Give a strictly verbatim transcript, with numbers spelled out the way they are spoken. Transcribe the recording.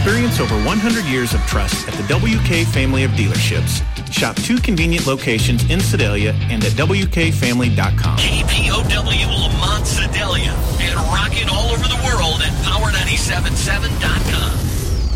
Experience over one hundred years of trust at the W K family of dealerships. Shop two convenient locations in Sedalia and at W K family dot com. K P O W Lamont Sedalia and rocking all over the world at Power ninety-seven point seven